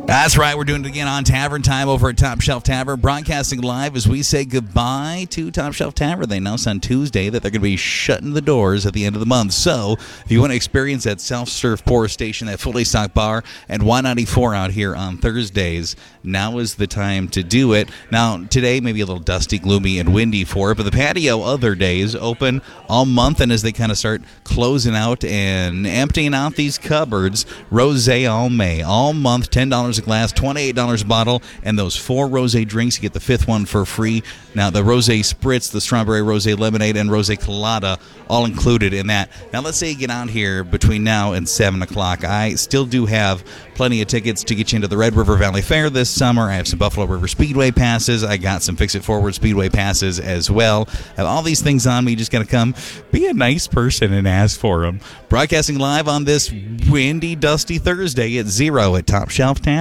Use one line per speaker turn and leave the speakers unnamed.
That's right. We're doing it again on Tavern Time over at Top Shelf Tavern, broadcasting live as we say goodbye to Top Shelf Tavern. They announced on Tuesday that they're going to be shutting the doors at the end of the month. So if you want to experience that self-serve pour station, that fully stocked bar, and Y94 out here on Thursdays, now is the time to do it. Now, today may be a little dusty, gloomy, and windy for it, but the patio other days open all month, and as they kind of start closing out and emptying out these cupboards, rosé all May, all month, $10 a glass, $28 a bottle, and those 4 rosé drinks, you get the 5th one for free. Now, the rosé spritz, the strawberry rosé lemonade, and rosé colada, all included in that. Now, let's say you get out here between now and 7 o'clock. I still do have plenty of tickets to get you into the Red River Valley Fair this summer. I have some Buffalo River Speedway passes. I got some Fix It Forward Speedway passes as well. I have all these things on me. You just got to come be a nice person and ask for them. Broadcasting live on this windy, dusty Thursday at 0 at Top Shelf Tavern.